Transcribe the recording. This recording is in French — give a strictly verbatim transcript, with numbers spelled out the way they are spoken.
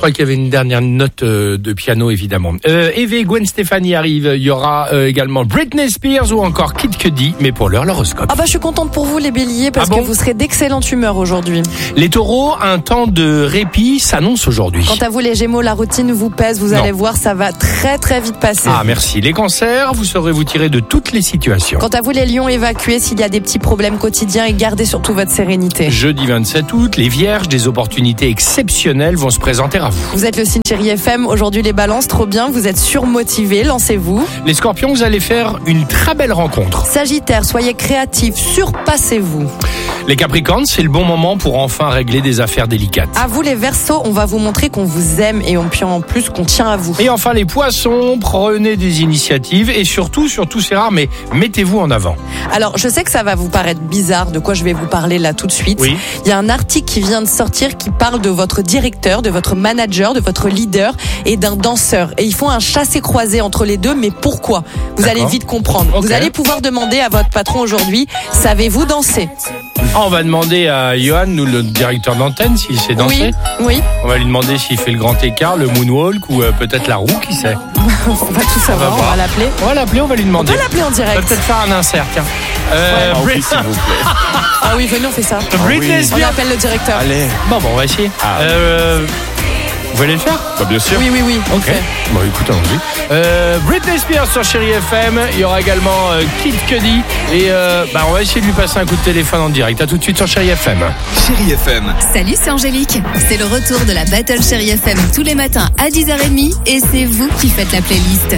crois qu'il y avait une dernière note euh, de piano, évidemment. Euh, Eve, Gwen Stefani arrive. Il y aura euh, également Britney Spears ou encore Kid Cudi. Mais pour l'heure, l'horoscope. Ah bah je suis contente pour vous les béliers parce Ah bon que vous serez d'excellente humeur aujourd'hui. Les taureaux, un temps de répit s'annonce aujourd'hui. Quant à vous les gémeaux, la routine vous pèse, vous Non. allez voir, ça va très très vite passer. Ah, merci. Les cancers, vous saurez vous tirer de toutes les situations. Quant à vous les lions, évacuez s'il y a des petits problèmes quotidiens et gardez surtout votre sérénité. Jeudi vingt-sept août, les vierges, des opportunités exceptionnelles vont se présenter à vous. Vous êtes le signe Chéri F M, aujourd'hui les balances, trop bien, vous êtes surmotivés, lancez-vous. Les scorpions, vous allez faire une très belle rencontre. Sagittaire, soyez créatifs, surpassez-vous. Les capricornes, c'est le bon moment pour enfin régler des affaires délicates. À vous les Verseaux, on va vous montrer qu'on vous aime et on, puis en plus qu'on tient à vous. Et enfin les poissons, prenez des initiatives et surtout, surtout c'est rare, mais mettez-vous en avant. Alors je sais que ça va vous paraître bizarre de quoi je vais vous parler là tout de suite. Oui. Il y a un article qui vient de sortir qui parle de votre directeur, de votre manager, de votre leader et d'un danseur. Et ils font un chassé-croisé entre les deux, mais pourquoi ? Vous D'accord. allez vite comprendre. Ok. Vous allez pouvoir demander à votre patron aujourd'hui, savez-vous danser ? Ah, on va demander à Johan, nous le directeur d'antenne, s'il sait danser. Oui, oui. On va lui demander s'il fait le grand écart, le moonwalk ou euh, peut-être la roue, qui sait. On va tout savoir, on va, voir. l'appeler. On va l'appeler, on va lui On demander. peut l'appeler en On va direct. peut-être faire un insert, tiens. Euh, Ah, Brit- oui, s'il vous plaît. Ah oui, venez, on fait ça. Britney oui. On Spears. appelle le directeur. Allez. Bon, bon, on va essayer. Ah. Euh, vous voulez le faire ? Bah, bien sûr. Oui, oui, oui. on Ok. fait. Bon, écoute, allons-y. Euh, Britney Spears sur Chéri F M. Il y aura également euh, Kid Cudi. Et euh, bah, on va essayer de lui passer un coup de téléphone en direct. À tout de suite sur Chéri F M. Chéri F M. Salut, c'est Angélique. C'est le retour de la Battle Chéri F M tous les matins à dix heures trente et c'est vous qui faites la playlist.